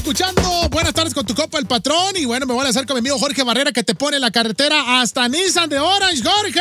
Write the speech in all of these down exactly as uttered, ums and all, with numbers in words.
escuchando Buenas tardes con tu copa, el patrón. Y bueno, me voy a hacer con mi amigo Jorge Barrera, que te pone la carretera hasta Nissan de Orange. ¡Jorge!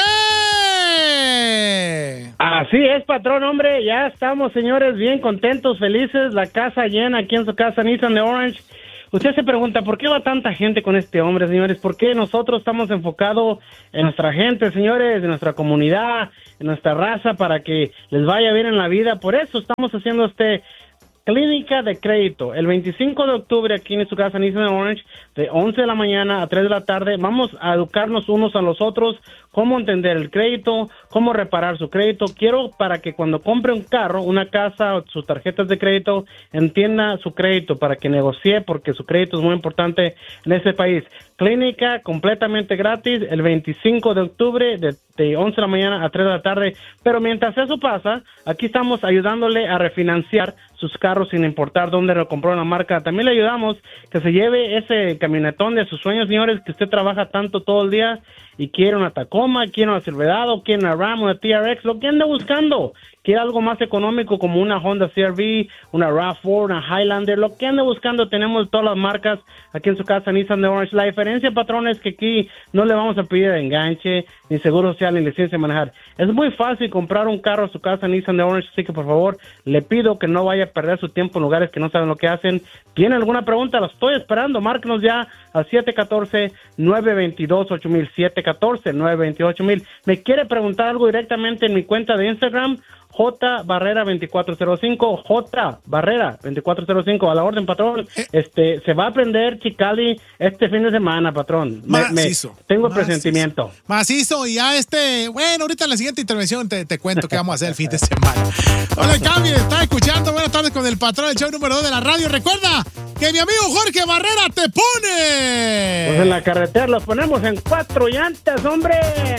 Así es, patrón, hombre. Ya estamos, señores, bien contentos, felices. La casa llena aquí en su casa, Nissan de Orange. Usted se pregunta, ¿por qué va tanta gente con este hombre, señores? ¿Por qué nosotros estamos enfocados en nuestra gente, señores, en nuestra comunidad, en nuestra raza, para que les vaya bien en la vida? Por eso estamos haciendo este clínica de crédito. El veinticinco de octubre aquí en su casa, Nissan Orange, de once de la mañana a tres de la tarde. Vamos a educarnos unos a los otros, cómo entender el crédito, cómo reparar su crédito. Quiero para que cuando compre un carro, una casa o sus tarjetas de crédito, entienda su crédito para que negocie, porque su crédito es muy importante en este país. Clínica completamente gratis el veinticinco de octubre de, de once de la mañana a tres de la tarde. Pero mientras eso pasa, aquí estamos ayudándole a refinanciar sus carros sin importar dónde lo compró la marca. También le ayudamos que se lleve ese camionetón de sus sueños, señores, que usted trabaja tanto todo el día y quiere una Tacoma, quiere una Silverado, quiere una Ram, una T R X, lo que anda buscando. Quiere algo más económico como una Honda C R V, una RAV cuatro, una Highlander, lo que anda buscando. Tenemos todas las marcas aquí en su casa, Nissan de Orange. La diferencia, patrón, es que aquí no le vamos a pedir enganche, ni seguro social, ni licencia de manejar. Es muy fácil comprar un carro a su casa, Nissan de Orange, así que por favor, le pido que no vaya a perder su tiempo en lugares que no saben lo que hacen. ¿Tiene alguna pregunta? La estoy esperando. Márquenos ya al siete uno cuatro, nueve dos dos, ocho mil, siete uno cuatro, nueve dos dos, ocho mil. ¿Me quiere preguntar algo directamente en mi cuenta de Instagram? J Barrera veinticuatro cero cinco, J Barrera veinticuatro cero cinco, a la orden, patrón. Este, se va a aprender Chicali este fin de semana, patrón. Me, Macizo. Me, tengo Macizo. presentimiento. Macizo, y ya este, bueno, ahorita en la siguiente intervención te, te cuento qué vamos a hacer el fin de semana. Hola, cambio, está escuchando Buenas tardes con el patrón, el show número dos de la radio. Recuerda que mi amigo Jorge Barrera te pone. Pues en la carretera los ponemos en cuatro llantas, hombre.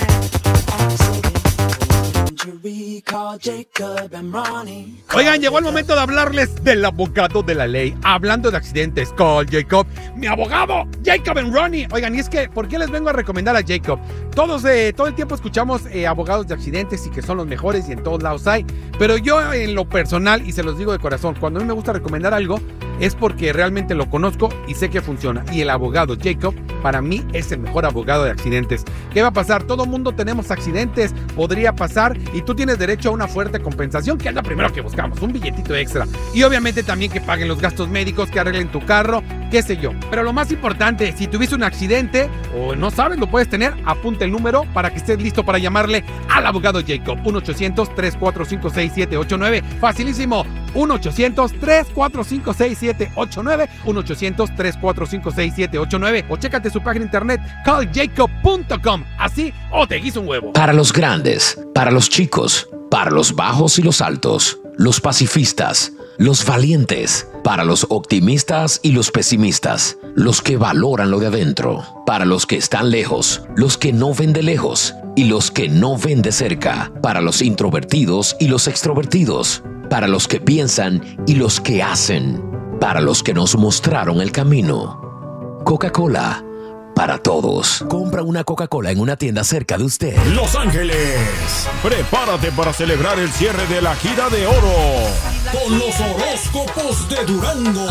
Oigan, llegó el momento de hablarles del abogado de la ley. Hablando de accidentes, call Jacob, mi abogado, Jacob and Ronnie. Oigan, y es que, ¿por qué les vengo a recomendar a Jacob? Todos, eh, todo el tiempo escuchamos eh, abogados de accidentes y que son los mejores y en todos lados hay. Pero yo, en lo personal, y se los digo de corazón, cuando a mí me gusta recomendar algo, es porque realmente lo conozco y sé que funciona. Y el abogado Jacob, para mí, es el mejor abogado de accidentes. ¿Qué va a pasar? Todo mundo tenemos accidentes, podría pasar, y tú tienes derecho a una fuerte compensación, que es lo primero que buscamos, un billetito extra. Y obviamente también que paguen los gastos médicos, que arreglen tu carro, qué sé yo. Pero lo más importante, si tuviste un accidente o no sabes, lo puedes tener, apunta el número para que estés listo para llamarle al abogado Jacob. uno ochocientos, tres cuatro cinco, seis siete ocho nueve. Facilísimo. uno ochocientos, tres cuatro cinco, seis siete ocho nueve. uno ochocientos, tres cuatro cinco, seis siete ocho nueve. O chécate su página de internet call jacob punto com. Así o te guiso un huevo. Para los grandes, para los chicos, para los bajos y los altos, los pacifistas, los valientes, para los optimistas y los pesimistas, los que valoran lo de adentro, para los que están lejos, los que no ven de lejos y los que no ven de cerca, para los introvertidos y los extrovertidos, para los que piensan y los que hacen, para los que nos mostraron el camino. Coca-Cola, para todos. Compra una Coca-Cola en una tienda cerca de usted. Los Ángeles, prepárate para celebrar el cierre de la gira de oro con los horóscopos de Durango.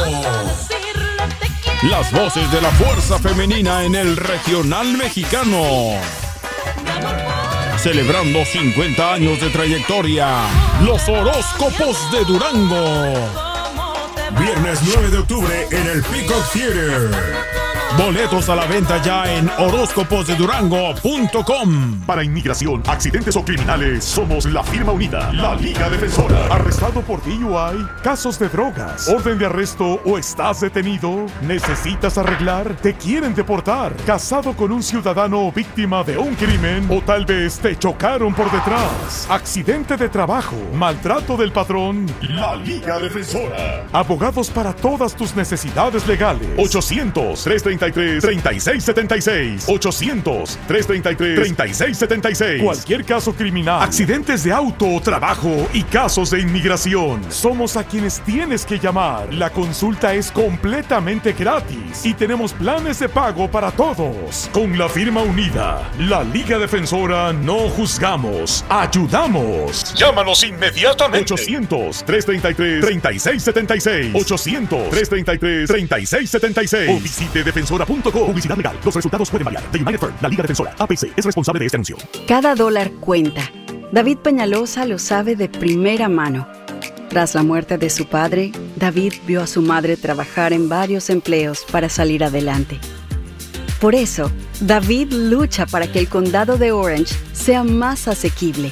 Las voces de la fuerza femenina en el regional mexicano. Celebrando cincuenta años de trayectoria, los horóscopos de Durango. Viernes nueve de octubre en el Peacock Theater. Boletos a la venta ya en horóscopos de durango punto com. Para inmigración, accidentes o criminales, somos la firma unida, la Liga Defensora. ¿Arrestado por D U I? ¿Casos de drogas? ¿Orden de arresto o estás detenido? ¿Necesitas arreglar? ¿Te quieren deportar? ¿Casado con un ciudadano víctima de un crimen? ¿O tal vez te chocaron por detrás? ¿Accidente de trabajo? ¿Maltrato del patrón? La Liga Defensora. Abogados para todas tus necesidades legales. ochocientos, tres treinta y tres, treinta y seis setenta y seis. ochocientos, tres treinta y tres, treinta y seis setenta y seis. Cualquier caso criminal, accidentes de auto, trabajo y casos de inmigración. Somos a quienes tienes que llamar. La consulta es completamente gratis y tenemos planes de pago para todos. Con la firma unida, la Liga Defensora, no juzgamos, ayudamos. Llámanos inmediatamente. ochocientos, tres treinta y tres, treinta y seis setenta y seis. ochocientos, trescientos treinta y tres, treinta y seis setenta y seis o visite defensora punto com. Publicidad legal. Los resultados pueden variar. The United Firm, la Liga Defensora, A P C, es responsable de este anuncio. Cada dólar cuenta. David Peñalosa lo sabe de primera mano. Tras la muerte de su padre, David vio a su madre trabajar en varios empleos para salir adelante. Por eso, David lucha para que el condado de Orange sea más asequible.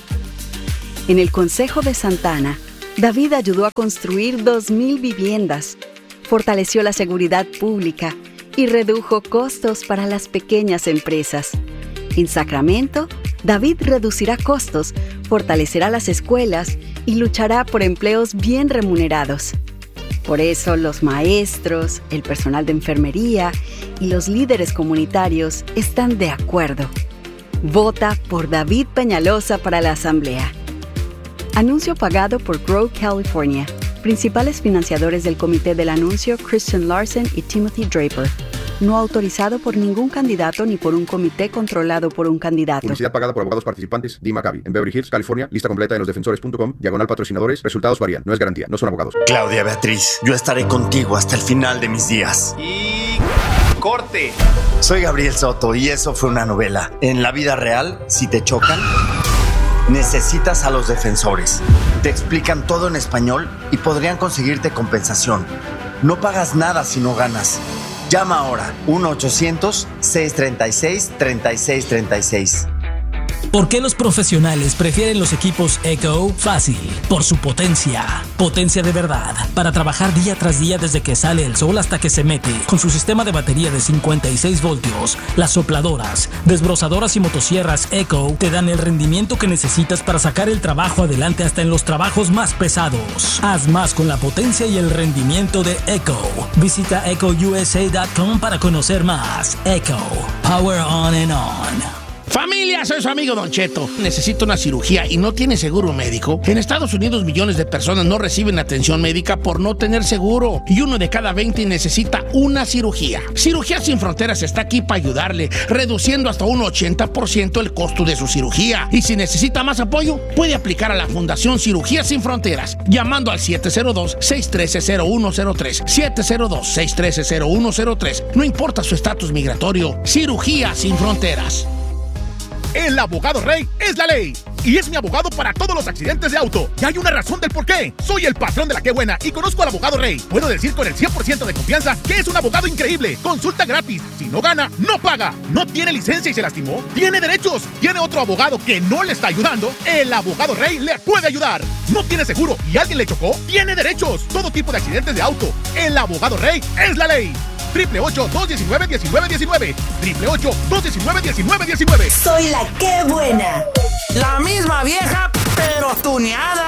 En el Consejo de Santa Ana, David ayudó a construir dos mil viviendas, fortaleció la seguridad pública y redujo costos para las pequeñas empresas. En Sacramento, David reducirá costos, fortalecerá las escuelas y luchará por empleos bien remunerados. Por eso los maestros, el personal de enfermería y los líderes comunitarios están de acuerdo. Vota por David Peñalosa para la Asamblea. Anuncio pagado por Grow California. Principales financiadores del comité del anuncio, Christian Larson y Timothy Draper. No autorizado por ningún candidato ni por un comité controlado por un candidato. Publicidad pagada por abogados participantes. Dee Maccabi. En Beverly Hills, California. Lista completa en los defensores punto com. Diagonal patrocinadores. Resultados varían. No es garantía. No son abogados. Claudia Beatriz, yo estaré contigo hasta el final de mis días. Y... corte. Soy Gabriel Soto y eso fue una novela. En la vida real, si te chocan, necesitas a los defensores. Te explican todo en español y podrían conseguirte compensación. No pagas nada si no ganas. Llama ahora uno ochocientos, seiscientos treinta y seis, treinta y seis treinta y seis. ¿Por qué los profesionales prefieren los equipos Echo? Fácil, por su potencia. Potencia de verdad, para trabajar día tras día desde que sale el sol hasta que se mete. Con su sistema de batería de cincuenta y seis voltios, las sopladoras, desbrozadoras y motosierras Echo te dan el rendimiento que necesitas para sacar el trabajo adelante hasta en los trabajos más pesados. Haz más con la potencia y el rendimiento de Echo. Visita echo u s a punto com para conocer más. Echo, power on and on. Familia, soy su amigo Don Cheto. Necesito una cirugía y no tiene seguro médico. En Estados Unidos millones de personas no reciben atención médica por no tener seguro. Y uno de cada veinte necesita una cirugía. Cirugías Sin Fronteras está aquí para ayudarle, reduciendo hasta un ochenta por ciento el costo de su cirugía. Y si necesita más apoyo, puede aplicar a la Fundación Cirugías Sin Fronteras, llamando al siete cero dos, seis uno tres, cero uno cero tres. siete cero dos, seis uno tres, cero uno cero tres. No importa su estatus migratorio, Cirugías Sin Fronteras. El abogado Rey es la ley y es mi abogado para todos los accidentes de auto. Y hay una razón del por qué. Soy el patrón de la Qué Buena y conozco al abogado Rey. Puedo decir con el cien por ciento de confianza que es un abogado increíble. Consulta gratis. Si no gana, no paga. ¿No tiene licencia y se lastimó? Tiene derechos. ¿Tiene otro abogado que no le está ayudando? El abogado Rey le puede ayudar. ¿No tiene seguro y alguien le chocó? Tiene derechos. Todo tipo de accidentes de auto. El abogado Rey es la ley. Triple ocho, dos diecinueve, diecinueve diecinueve. Triple ocho, dos diecinueve, diecinueve diecinueve. Soy la Qué Buena. La misma vieja, pero tuneada.